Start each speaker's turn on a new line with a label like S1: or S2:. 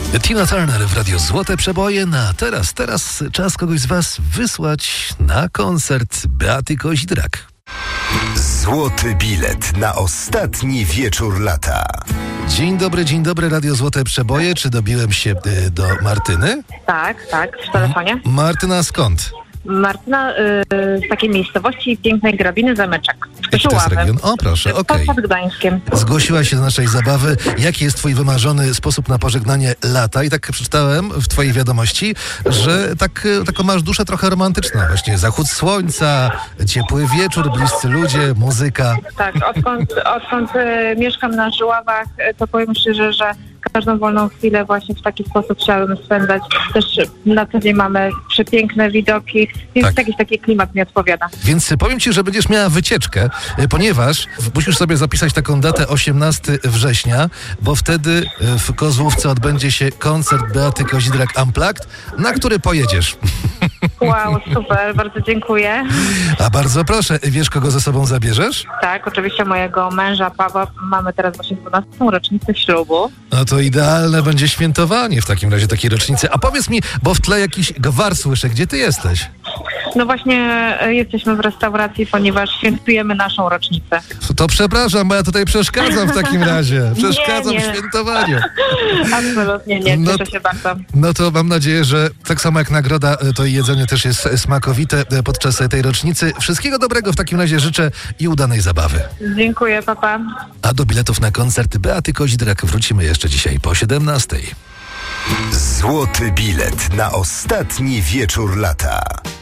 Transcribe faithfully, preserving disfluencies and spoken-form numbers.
S1: Tina Turner w Radiu Złote Przeboje. Na teraz, teraz czas kogoś z was wysłać na koncert Beaty Kozidrak.
S2: Złoty bilet na ostatni wieczór lata.
S1: Dzień dobry, dzień dobry, Radio Złote Przeboje. Czy dobiłem się y, do Martyny?
S3: Tak, tak, w telefonie.
S1: Martyna skąd?
S3: Martyna y, z takiej miejscowości pięknej Grabiny, Zameczek.
S1: Jaki to jest region? O, proszę, okej.
S3: Pod Gdańskiem.
S1: Zgłosiła się do naszej zabawy. Jaki jest twój wymarzony sposób na pożegnanie lata? I tak przeczytałem w twojej wiadomości, że tak, taką masz duszę trochę romantyczną. Właśnie zachód słońca, ciepły wieczór, bliscy ludzie, muzyka.
S3: Tak, odkąd, odkąd y, mieszkam na Żuławach, y, to powiem szczerze, że każdą wolną chwilę właśnie w taki sposób chciałabym spędzać. Też na co dzień mamy przepiękne widoki, więc
S1: Tak.
S3: jakiś taki klimat mi odpowiada.
S1: Więc powiem ci, że będziesz miała wycieczkę, ponieważ musisz sobie zapisać taką datę osiemnastego września, bo wtedy w Kozłówce odbędzie się koncert Beaty Kozidrak Unplugged, na który pojedziesz.
S3: Wow, super, bardzo dziękuję.
S1: A bardzo proszę, wiesz, kogo ze sobą zabierzesz?
S3: Tak, oczywiście mojego męża Pawła. Mamy teraz właśnie dwunastą rocznicę ślubu.
S1: No to idealne będzie świętowanie w takim razie takiej rocznicy. A powiedz mi, bo w tle jakiś gwar słyszę, gdzie ty jesteś?
S3: No właśnie e, jesteśmy w restauracji, ponieważ świętujemy naszą rocznicę.
S1: To przepraszam, bo ja tutaj przeszkadzam w takim razie. Przeszkadzam
S3: Nie,
S1: w
S3: nie.
S1: świętowaniu.
S3: Absolutnie nie,
S1: No
S3: cieszę się bardzo.
S1: No to mam nadzieję, że tak samo jak nagroda, to i jedzenie też jest smakowite podczas tej rocznicy. Wszystkiego dobrego w takim razie życzę i udanej zabawy.
S3: Dziękuję, papa.
S1: A do biletów na koncert Beaty Kozidrak wrócimy jeszcze dzisiaj po siedemnastej.
S2: Złoty bilet na ostatni wieczór lata.